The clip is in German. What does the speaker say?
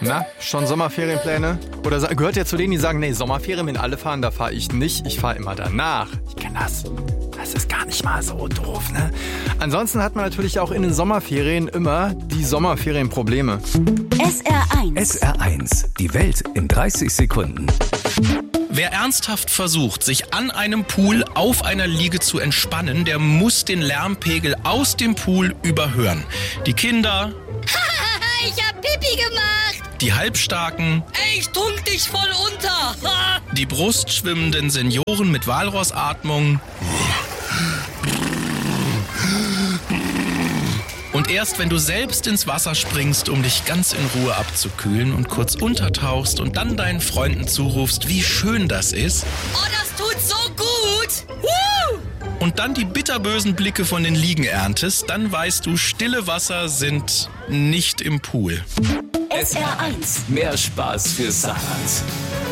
Na, schon Sommerferienpläne? Oder gehört ihr zu denen, die sagen, nee, Sommerferien, wenn alle fahren, da fahre ich nicht. Ich fahre immer danach. Ich kenne das. Das ist gar nicht mal so doof, ne? Ansonsten hat man natürlich auch in den Sommerferien immer die Sommerferienprobleme. SR1. SR1. Die Welt in 30 Sekunden. Wer ernsthaft versucht, sich an einem Pool auf einer Liege zu entspannen, der muss den Lärmpegel aus dem Pool überhören. Die Kinder, Ich hab Pipi gemacht. die Halbstarken, Ey, ich trunk dich voll unter. die brustschwimmenden Senioren mit Walrossatmung. Und erst wenn du selbst ins Wasser springst, um dich ganz in Ruhe abzukühlen und kurz untertauchst und dann deinen Freunden zurufst, wie schön das ist, Oh, das tut so gut. Woo! und dann die bitterbösen Blicke von den Liegen erntest, dann weißt du, stille Wasser sind nicht im Pool. SR1. Mehr Spaß für Saarland.